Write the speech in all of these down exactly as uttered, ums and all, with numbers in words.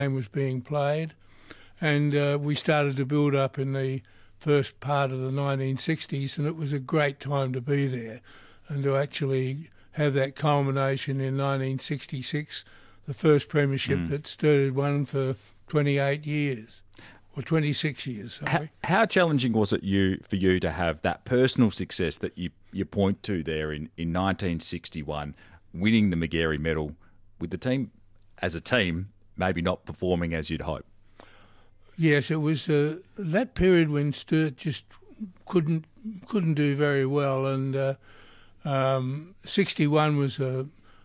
game was being played. And uh, we started to build up in the first part of the nineteen sixties, and it was a great time to be there and to actually have that culmination in nineteen sixty-six, the first premiership mm. that Sturt had won for twenty-eight years, or twenty-six years, sorry. How, how challenging was it you for you to have that personal success that you, you point to there in, in nineteen sixty-one, winning the Magarey medal with the team, as a team, maybe not performing as you'd hope? Yes, it was uh, that period when Sturt just couldn't couldn't do very well, and uh, um, sixty-one was a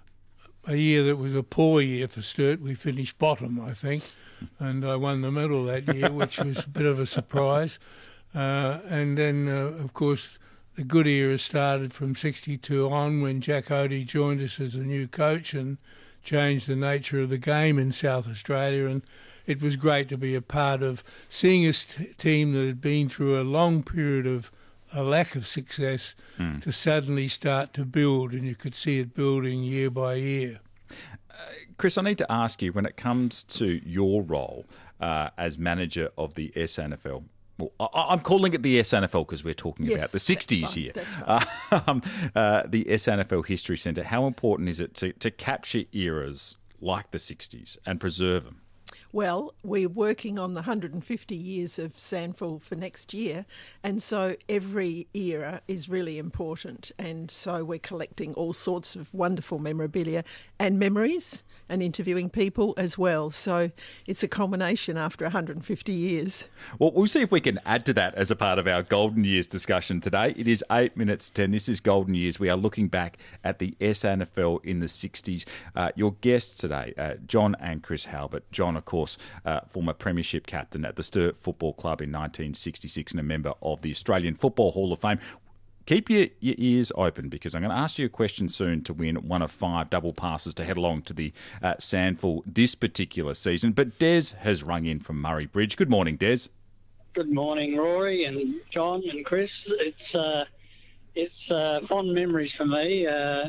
a year that was a poor year for Sturt. We finished bottom, I think, and I won the medal that year, which was a bit of a surprise. Uh, and then, uh, of course, the good era started from sixty-two on, when Jack Oatey joined us as a new coach and changed the nature of the game in South Australia. And it was great to be a part of seeing a st- team that had been through a long period of a lack of success mm. to suddenly start to build, and you could see it building year by year. Uh, Chris, I need to ask you, when it comes to your role uh, as manager of the S N F L, well, I- I'm calling it the S N F L because we're talking yes, about the sixties that's fine, here. That's fine. Uh, um, uh, the S N F L History Centre, how important is it to, to capture eras like the sixties and preserve them? Well, we're working on the one hundred fifty years of SANFL for next year, and so every era is really important, and so we're collecting all sorts of wonderful memorabilia and memories and interviewing people as well. So it's a culmination after one hundred fifty years. Well, we'll see if we can add to that as a part of our Golden Years discussion today. It is eight minutes ten. This is Golden Years. We are looking back at the S N F L in the sixties. Uh, your guests today, uh, John and Chris Halbert. John, of course, uh, former premiership captain at the Sturt Football Club in nineteen sixty-six and a member of the Australian Football Hall of Fame. Keep your, your ears open, because I'm going to ask you a question soon to win one of five double passes to head along to the uh, SANFL this particular season. But Des has rung in from Murray Bridge. Good morning, Des. Good morning, Rory and John and Chris. It's uh, it's uh, fond memories for me. Uh,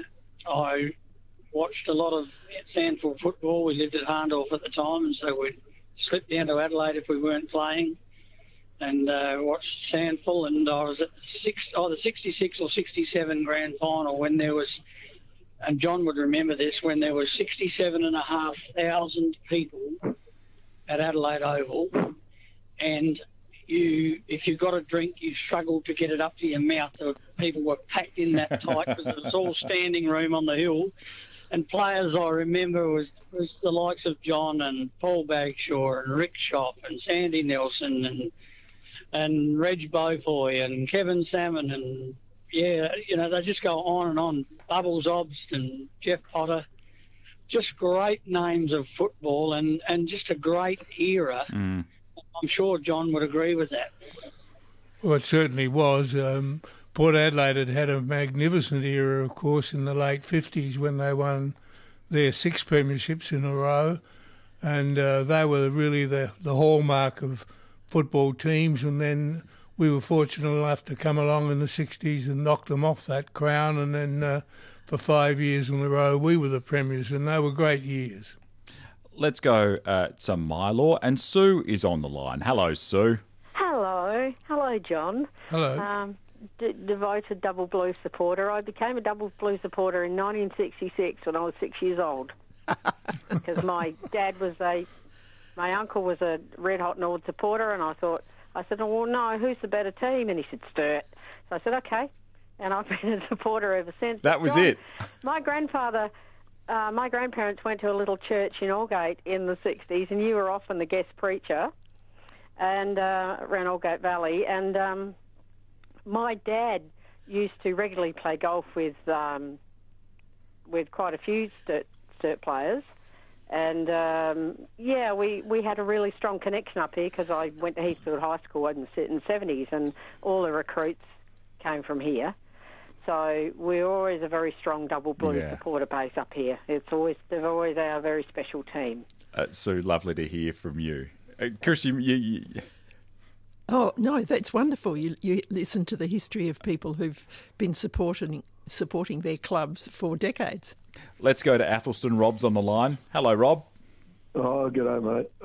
I watched a lot of SANFL football. We lived at Harndorf at the time, and so we'd slip down to Adelaide if we weren't playing, and uh, watched SANFL. And I was at the, six, oh, the sixty-six or sixty-seven grand final when there was, and John would remember this, when there was sixty-seven and a half thousand people at Adelaide Oval, and you, if you got a drink, you struggled to get it up to your mouth. The people were packed in that tight because it was all standing room on the hill. And players I remember was, was the likes of John and Paul Bagshaw and Rick Schoff and Sandy Nelson and and Reg Beaufoy and Kevin Salmon, and yeah, you know, they just go on and on. Bubbles Obst and Jeff Potter. Just great names of football, and, and just a great era. Mm. I'm sure John would agree with that. Well, it certainly was. Um, Port Adelaide had had a magnificent era, of course, in the late fifties when they won their six premierships in a row, and uh, they were really the, the hallmark of football teams. And then we were fortunate enough to come along in the sixties and knock them off that crown, and then uh, for five years in a row we were the premiers, and they were great years. Let's go uh, to Mylor, and Sue is on the line. Hello, Sue. Hello. Hello, John. Hello. Um, d- devoted Double Blue supporter. I became a Double Blue supporter in nineteen sixty-six when I was six years old, because my dad was a, my uncle was a Red Hot Nord supporter, and I thought, I said, oh, well, no, who's the better team? And he said, Sturt. So I said, okay. And I've been a supporter ever since. That was John, it. My grandfather... Uh, my grandparents went to a little church in Aldgate in the sixties, and you were often the guest preacher and uh, around Aldgate Valley. And um, my dad used to regularly play golf with um, with quite a few Sturt, Sturt players. And, um, yeah, we, we had a really strong connection up here because I went to Heathfield High School in the seventies, and all the recruits came from here. So we're always a very strong Double Blue yeah. supporter base up here. It's always they're always our very special team. Uh, Sue, lovely to hear from you. Uh, Chris, you, you, you... Oh, no, that's wonderful. You you listen to the history of people who've been supporting supporting their clubs for decades. Let's go to Athelston. Rob's on the line. Hello, Rob. Oh, g'day, mate.